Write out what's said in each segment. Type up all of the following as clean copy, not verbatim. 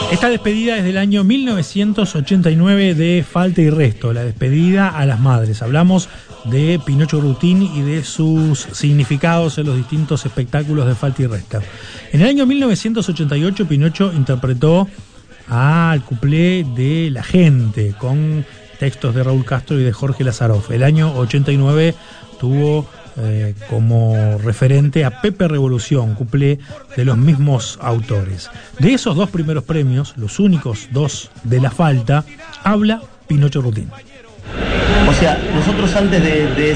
Esta despedida es del año 1989 de Falta y Resto, la despedida a las madres. Hablamos de Pinocho Rutin y de sus significados en los distintos espectáculos de Falta y Resto. En el año 1988 Pinocho interpretó al cuplé de La Gente con textos de Raúl Castro y de Jorge Lazaroff. El año 89 tuvo como referente a Pepe Revolución, cuplé de los mismos autores. De esos dos primeros premios, los únicos dos de La Falta, habla Pinocho Rutin. O sea, nosotros antes de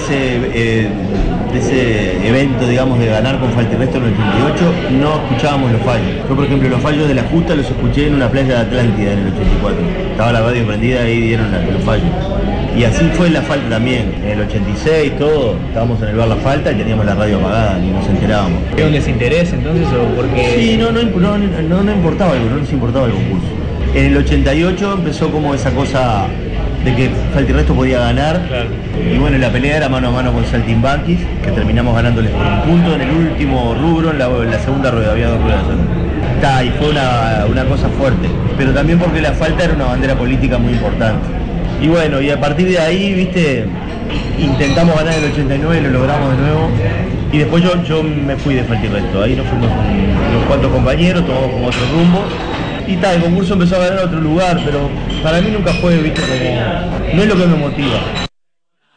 ese evento, digamos, de ganar con Falta y Resto en el 88, no escuchábamos los fallos. Yo, por ejemplo, los fallos de La Justa los escuché en una playa de Atlántida en el 84. Estaba la radio prendida y ahí dieron los fallos. Y así fue La Falta también. En el 86, todo, estábamos en el bar La Falta y teníamos la radio apagada, ni nos enterábamos. ¿Era un desinterés entonces o porque...? Sí, no importaba algo, no nos importaba el concurso. En el 88 empezó como esa cosa de que Falta y Resto podía ganar. Claro. Y bueno, la pelea era mano a mano con Saltimbanquis, que terminamos ganándoles por un punto en el último rubro, en la segunda rueda, había dos ruedas. Y fue una cosa fuerte, pero también porque La Falta era una bandera política muy importante. Y bueno, y a partir de ahí, viste, intentamos ganar en el 89, lo logramos de nuevo. Y después yo me fui de Falta y Resto. Ahí nos fuimos unos cuantos compañeros, tomamos como otro rumbo. Y tal, el concurso empezó a ganar a otro lugar, pero para mí nunca fue, viste, como... No es lo que me motiva.